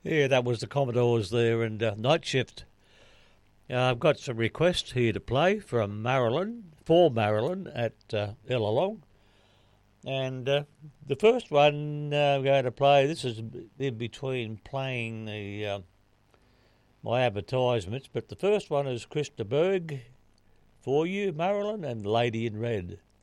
Yeah, that was the Commodores there and Night Shift. I've got some requests here to play from Marilyn, for Marilyn at Illawong. And the first one I'm going to play, this is in between playing my advertisements, but the first one is Krista Berg, For You, Marilyn, and Lady in Red.